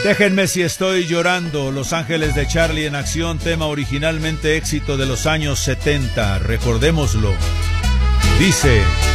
Déjenme si estoy llorando. Los Ángeles de Charlie en acción, tema originalmente éxito de los años 70. Recordémoslo. Dice...